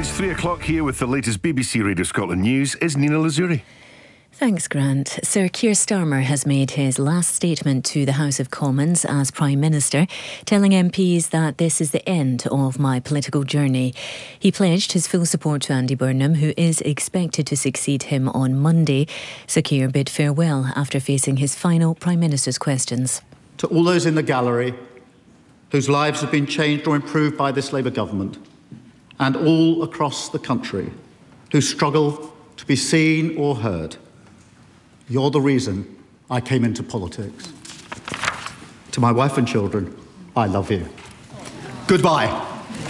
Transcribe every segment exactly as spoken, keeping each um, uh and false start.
It's three o'clock here with the latest B B C Radio Scotland news. Is Nina Lazuri. Thanks, Grant. Sir Keir Starmer has made his last statement to the House of Commons as Prime Minister, telling M Ps that this is the end of my political journey. He pledged his full support to Andy Burnham, who is expected to succeed him on Monday. Sir Keir bid farewell after facing his final Prime Minister's questions. To all those in the gallery whose lives have been changed or improved by this Labour government, and all across the country who struggle to be seen or heard, you're the reason I came into politics. To my wife and children, I love you. Goodbye.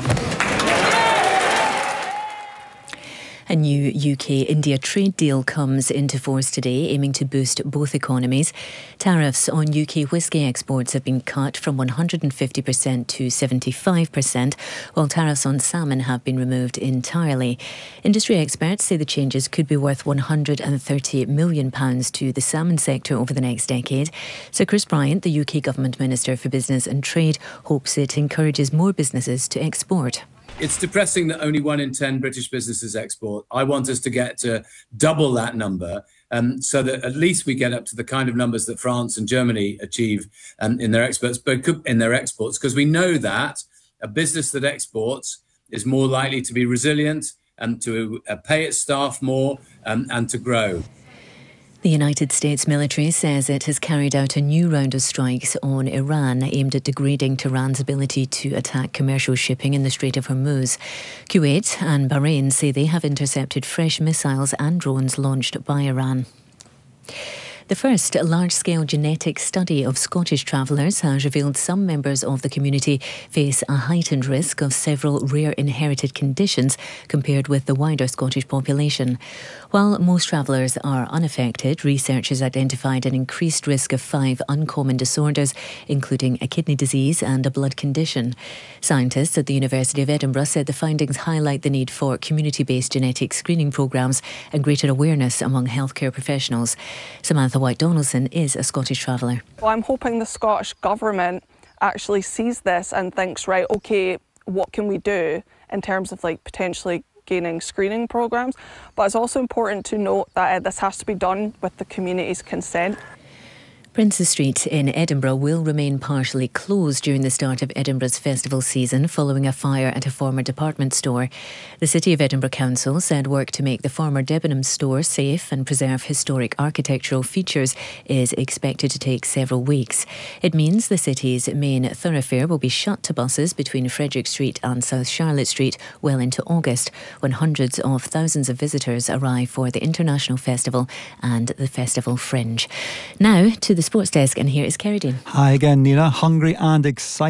A new U K-India trade deal comes into force today, aiming to boost both economies. Tariffs on U K whisky exports have been cut from one hundred fifty percent to seventy-five percent, while tariffs on salmon have been removed entirely. Industry experts say the changes could be worth one hundred thirty million pounds to the salmon sector over the next decade. Sir Chris Bryant, the U K Government Minister for Business and Trade, hopes it encourages more businesses to export. It's depressing that only one in ten British businesses export. I want us to get to double that number um, so that at least we get up to the kind of numbers that France and Germany achieve um, in their exports, but in their exports, because we know that a business that exports is more likely to be resilient and to uh, pay its staff more um, and to grow. The United States military says it has carried out a new round of strikes on Iran aimed at degrading Tehran's ability to attack commercial shipping in the Strait of Hormuz. Kuwait and Bahrain say they have intercepted fresh missiles and drones launched by Iran. The first large-scale genetic study of Scottish travellers has revealed some members of the community face a heightened risk of several rare inherited conditions compared with the wider Scottish population. While most travellers are unaffected, researchers identified an increased risk of five uncommon disorders, including a kidney disease and a blood condition. Scientists at the University of Edinburgh said the findings highlight the need for community-based genetic screening programmes and greater awareness among healthcare professionals. Samantha White-Donaldson is a Scottish traveller. Well, I'm hoping the Scottish Government actually sees this and thinks, right, OK, what can we do in terms of like potentially gaining screening programmes? But it's also important to note that uh, this has to be done with the community's consent. Princes Street in Edinburgh will remain partially closed during the start of Edinburgh's festival season following a fire at a former department store. The City of Edinburgh Council said work to make the former Debenhams store safe and preserve historic architectural features is expected to take several weeks. It means the city's main thoroughfare will be shut to buses between Frederick Street and South Charlotte Street well into August, when hundreds of thousands of visitors arrive for the International Festival and the Festival Fringe. Now to the Sports Desk, and here is Kerry Dean. Hi again, Nina. Hungry and excited.